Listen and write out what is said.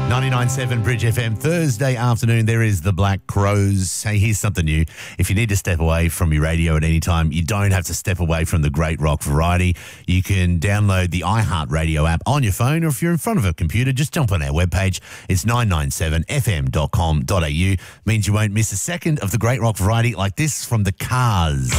99.7 Bridge FM, Thursday afternoon, there is the Black Crows. Hey, here's something new. If you need to step away from your radio at any time, you don't have to step away from the great rock variety. You can download the iHeartRadio app on your phone, or if you're in front of a computer, just jump on our webpage. It's 997fm.com.au. Means you won't miss a second of the great rock variety like this from the Cars.